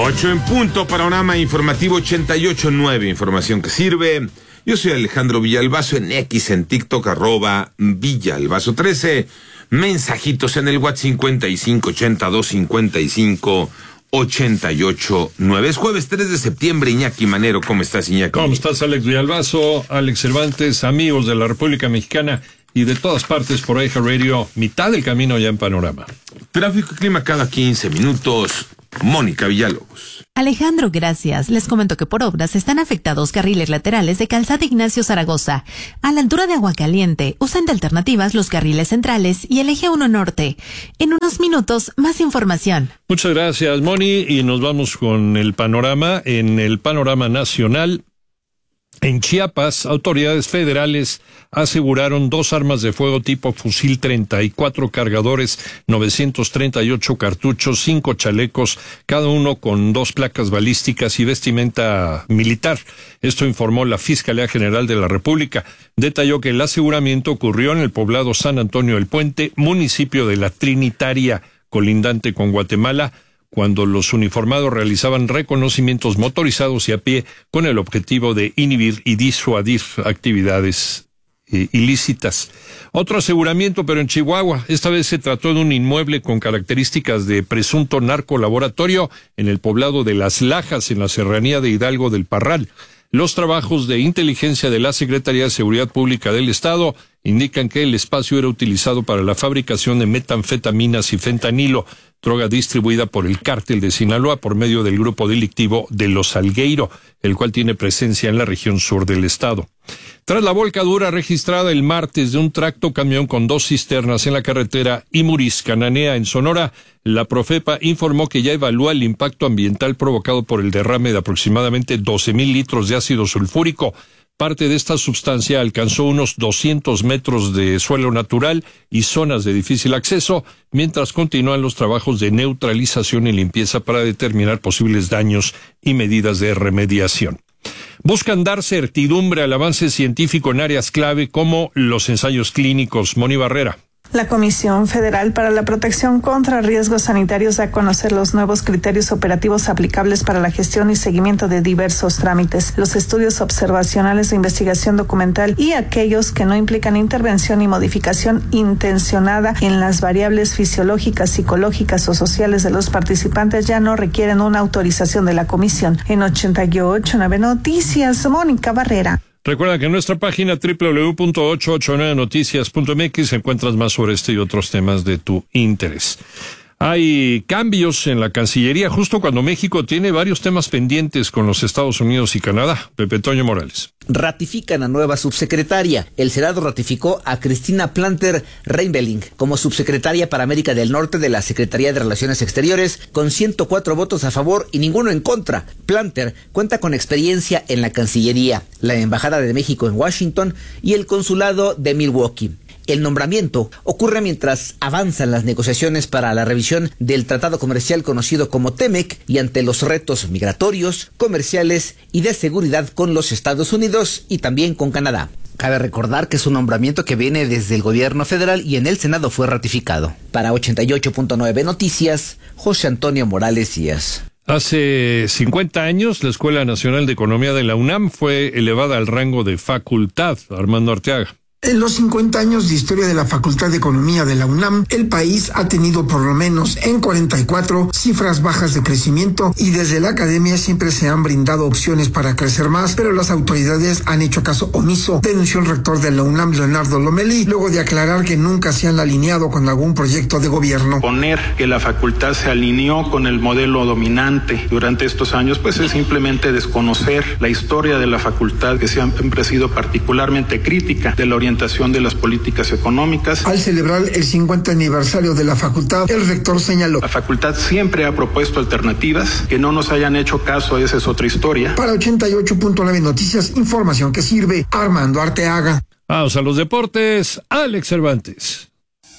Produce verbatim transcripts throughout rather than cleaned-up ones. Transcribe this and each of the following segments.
Ocho en punto, panorama informativo ochenta y ocho punto nueve, información que sirve. Yo soy Alejandro Villalbazo en X, en TikTok, arroba Villalbazo trece. Mensajitos en el WhatsApp cincuenta y cinco ochenta y dos cincuenta y cinco ochenta y ocho nueve. Es jueves tres de septiembre, Iñaki Manero. ¿Cómo estás, Iñaki? ¿Cómo estás, Alex Villalbazo, Alex Cervantes, amigos de la República Mexicana y de todas partes por Eje Radio, mitad del camino ya en Panorama? Tráfico y clima cada quince minutos. Mónica Villalobos. Alejandro, gracias. Les comento que por obras están afectados carriles laterales de Calzada Ignacio Zaragoza. A la altura de Aguacaliente, usan de alternativas los carriles centrales y el eje uno norte. En unos minutos, más información. Muchas gracias, Moni, y nos vamos con el panorama. En el panorama nacional, en Chiapas, autoridades federales aseguraron dos armas de fuego tipo fusil treinta y cuatro cargadores, novecientos treinta y ocho cartuchos, cinco chalecos, cada uno con dos placas balísticas y vestimenta militar. Esto informó la Fiscalía General de la República. Detalló que el aseguramiento ocurrió en el poblado San Antonio del Puente, municipio de La Trinitaria, colindante con Guatemala, cuando los uniformados realizaban reconocimientos motorizados y a pie con el objetivo de inhibir y disuadir actividades eh, ilícitas. Otro aseguramiento, pero en Chihuahua. Esta vez se trató de un inmueble con características de presunto narcolaboratorio en el poblado de Las Lajas, en la serranía de Hidalgo del Parral. Los trabajos de inteligencia de la Secretaría de Seguridad Pública del Estado indican que el espacio era utilizado para la fabricación de metanfetaminas y fentanilo, droga distribuida por el cártel de Sinaloa por medio del grupo delictivo de Los Salgueiro, el cual tiene presencia en la región sur del estado. Tras la volcadura registrada el martes de un tracto camión con dos cisternas en la carretera Imuris-Cananea en Sonora, la Profepa informó que ya evalúa el impacto ambiental provocado por el derrame de aproximadamente doce mil litros de ácido sulfúrico. Parte de esta sustancia alcanzó unos doscientos metros de suelo natural y zonas de difícil acceso, mientras continúan los trabajos de neutralización y limpieza para determinar posibles daños y medidas de remediación. Buscan dar certidumbre al avance científico en áreas clave como los ensayos clínicos. Moni Barrera. La Comisión Federal para la Protección contra Riesgos Sanitarios da a conocer los nuevos criterios operativos aplicables para la gestión y seguimiento de diversos trámites, los estudios observacionales de investigación documental y aquellos que no implican intervención y modificación intencionada en las variables fisiológicas, psicológicas o sociales de los participantes ya no requieren una autorización de la Comisión. En ochenta y ocho punto nueve Noticias, Mónica Barrera. Recuerda que en nuestra página doble u doble u doble u punto ochocientos ochenta y nueve noticias punto m x encuentras más sobre este y otros temas de tu interés. Hay cambios en la Cancillería justo cuando México tiene varios temas pendientes con los Estados Unidos y Canadá. Pepe Toño Morales. Ratifican a nueva subsecretaria. El Senado ratificó a Cristina Planter Reinbeling como subsecretaria para América del Norte de la Secretaría de Relaciones Exteriores con ciento cuatro votos a favor y ninguno en contra. Planter cuenta con experiencia en la Cancillería, la Embajada de México en Washington y el Consulado de Milwaukee. El nombramiento ocurre mientras avanzan las negociaciones para la revisión del tratado comercial conocido como TEMEC y ante los retos migratorios, comerciales y de seguridad con los Estados Unidos y también con Canadá. Cabe recordar que es un nombramiento que viene desde el gobierno federal y en el Senado fue ratificado. Para ochenta y ocho punto nueve Noticias, José Antonio Morales Díaz. Hace cincuenta años, la Escuela Nacional de Economía de la UNAM fue elevada al rango de facultad. Armando Arteaga. En los cincuenta años de historia de la Facultad de Economía de la UNAM, el país ha tenido por lo menos en cuarenta y cuatro cifras bajas de crecimiento y desde la academia siempre se han brindado opciones para crecer más, pero las autoridades han hecho caso omiso, denunció el rector de la UNAM, Leonardo Lomelí, luego de aclarar que nunca se han alineado con algún proyecto de gobierno. Poner que la facultad se alineó con el modelo dominante durante estos años, pues es simplemente desconocer la historia de la facultad, que siempre ha sido particularmente crítica de la orientación de las políticas económicas. Al celebrar el cincuenta aniversario de la facultad, el rector señaló: la facultad siempre ha propuesto alternativas, que no nos hayan hecho caso, esa es otra historia. Para ochenta y ocho punto nueve Noticias, información que sirve. Armando Arteaga. Vamos a los deportes, Alex Cervantes.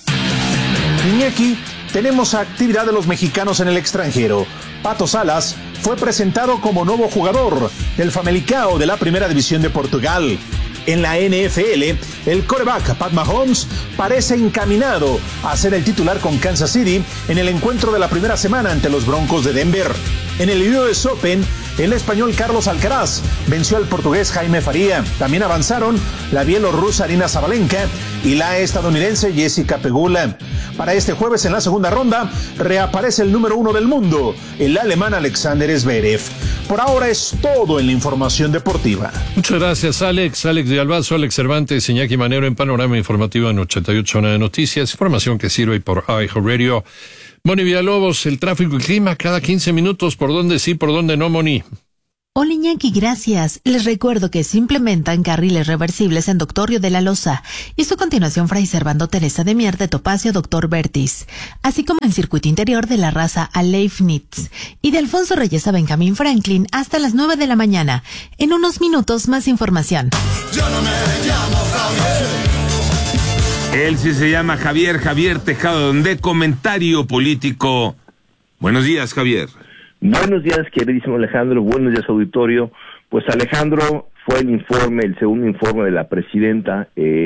Iñaki, tenemos actividad de los mexicanos en el extranjero. Pato Salas fue presentado como nuevo jugador del Famalicão de la Primera División de Portugal. En la N F L, el quarterback Pat Mahomes parece encaminado a ser el titular con Kansas City en el encuentro de la primera semana ante los Broncos de Denver. En el U S Open, el español Carlos Alcaraz venció al portugués Jaime Faría. También avanzaron la bielorrusa Arina Sabalenka y la estadounidense Jessica Pegula. Para este jueves, en la segunda ronda, reaparece el número uno del mundo, el alemán Alexander Zverev. Por ahora es todo en la información deportiva. Muchas gracias, Alex. Alex Villalbazo, Alex Cervantes, Iñaki Manero en Panorama Informativo en ochenta y ocho de Noticias. Información que sirve por iHeartRadio. Moni Villalobos, el tráfico y clima cada quince minutos. ¿Por dónde sí, por dónde no, Moni? Hola Iñaki, gracias. Les recuerdo que se implementan carriles reversibles en Doctorio de la Loza y su continuación Fray Servando Teresa de Mier de Topacio Doctor Bertis, así como en circuito interior de la raza a Leibniz y de Alfonso Reyes a Benjamín Franklin hasta las nueve de la mañana. En unos minutos más información. Yo no me llamo Javier. Él sí se llama Javier, Javier Tejado, de Comentario Político. Buenos días, Javier. Buenos días, queridísimo Alejandro. Buenos días, auditorio. Pues Alejandro, fue el informe, el segundo informe de la presidenta,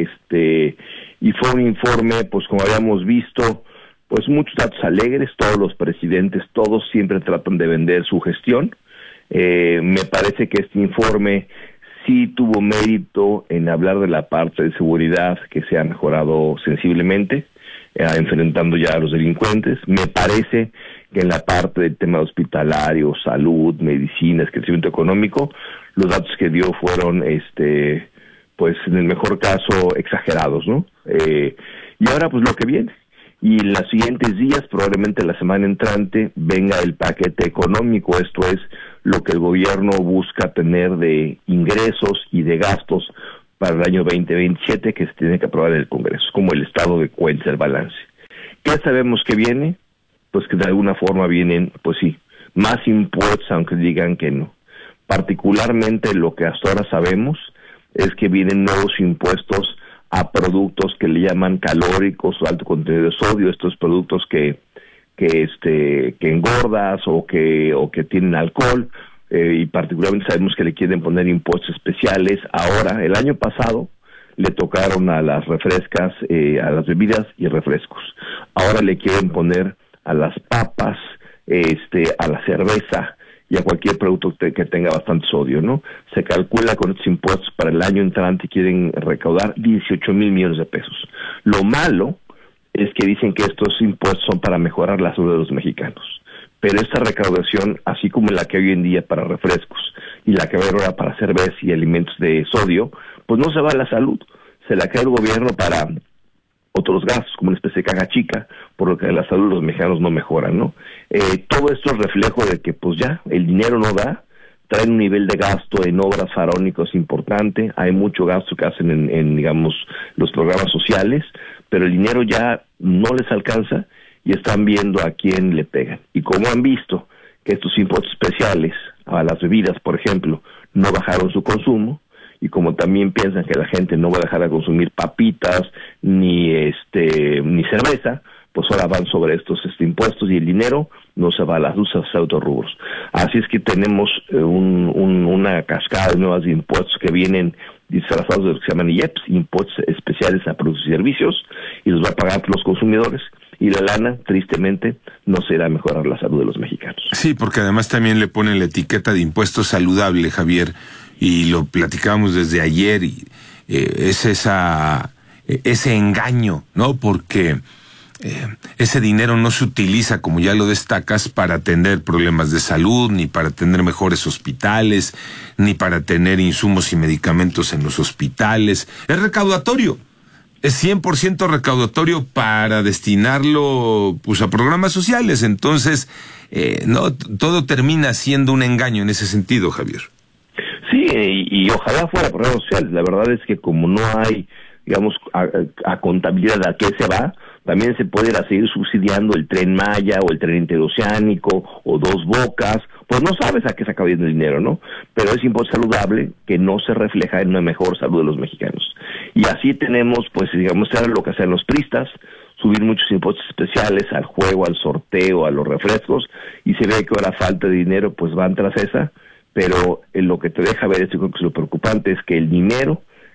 este, y fue un informe, pues como habíamos visto, pues muchos datos alegres. Todos los presidentes, todos siempre tratan de vender su gestión. Eh, me parece que este informe sí tuvo mérito en hablar de la parte de seguridad que se ha mejorado sensiblemente, eh, enfrentando ya a los delincuentes. Me parece que en la parte del tema hospitalario, salud, medicinas, crecimiento económico, los datos que dio fueron, este, pues en el mejor caso, exagerados, ¿no? Eh, y ahora pues lo que viene. Y en los siguientes días, probablemente la semana entrante, venga el paquete económico, esto es lo que el gobierno busca tener de ingresos y de gastos para el año veinte veintisiete, que se tiene que aprobar en el Congreso, como el estado de cuenta, el balance. ¿Qué sabemos que viene? Pues que de alguna forma vienen, pues sí, más impuestos, aunque digan que no. Particularmente lo que hasta ahora sabemos es que vienen nuevos impuestos a productos que le llaman calóricos o alto contenido de sodio, estos productos que que este que engordas o que o que tienen alcohol, eh, y particularmente sabemos que le quieren poner impuestos especiales. Ahora, el año pasado le tocaron a las refrescas, eh, a las bebidas y refrescos. Ahora le quieren poner a las papas, este, a la cerveza y a cualquier producto que tenga bastante sodio, ¿no? Se calcula con estos impuestos para el año entrante quieren recaudar dieciocho mil millones de pesos. Lo malo es que dicen que estos impuestos son para mejorar la salud de los mexicanos. Pero esta recaudación, así como la que hay hoy en día para refrescos y la que va a haber ahora para cerveza y alimentos de sodio, pues no se va a la salud. Se la cae el gobierno para otros gastos, como una especie de caja chica, por lo que la salud de los mexicanos no mejora, ¿no? Eh, todo esto es reflejo de que, pues ya, el dinero no da, traen un nivel de gasto en obras faraónicos importante, hay mucho gasto que hacen en, en, digamos, los programas sociales, pero el dinero ya no les alcanza y están viendo a quién le pegan. Y como han visto que estos impuestos especiales a las bebidas, por ejemplo, no bajaron su consumo, y como también piensan que la gente no va a dejar de consumir papitas ni este ni cerveza, pues ahora van sobre estos este, impuestos y el dinero no se va a las luces a otros rubros. Así es que tenemos eh, un, un, una cascada de nuevas impuestos que vienen disfrazados de lo que se llaman I E P S, impuestos especiales a productos y servicios, y los va a pagar los consumidores. Y la lana, tristemente, no será mejorar la salud de los mexicanos. Sí, porque además también le ponen la etiqueta de impuesto saludable, Javier, y lo platicábamos desde ayer, y eh, es esa, ese engaño, ¿no? Porque eh, ese dinero no se utiliza, como ya lo destacas, para atender problemas de salud, ni para tener mejores hospitales, ni para tener insumos y medicamentos en los hospitales. Es recaudatorio. Es cien por ciento recaudatorio para destinarlo pues a programas sociales. Entonces, eh, no todo termina siendo un engaño en ese sentido, Javier. Sí, y, y ojalá fuera programas sociales. La verdad es que como no hay, digamos, a, a contabilidad a qué se va, también se puede ir a seguir subsidiando el Tren Maya o el Tren Interoceánico o Dos Bocas. Pues no sabes a qué se acaba yendo el dinero, ¿no? Pero es impuesto saludable que no se refleja en una mejor salud de los mexicanos. Y así tenemos, pues, digamos, lo que hacen los priistas, subir muchos impuestos especiales al juego, al sorteo, a los refrescos, y se ve que ahora falta de dinero, pues van tras esa, pero en lo que te deja ver, esto creo que es lo preocupante, es que el dinero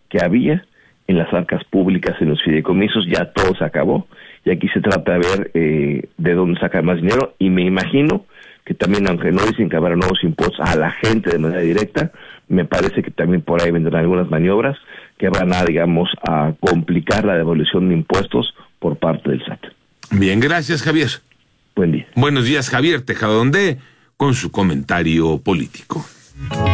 que había en las arcas públicas, en los fideicomisos. Ya todo se acabó y aquí se trata de ver eh, de dónde sacar más dinero, y me imagino que también, aunque no dicen que habrá nuevos impuestos a la gente de manera directa, me parece que también por ahí vendrán algunas maniobras que van a, digamos, a complicar la devolución de impuestos por parte del S A T. Bien, gracias, Javier. Buen día. Buenos días, Javier Tejadonde, con su comentario político.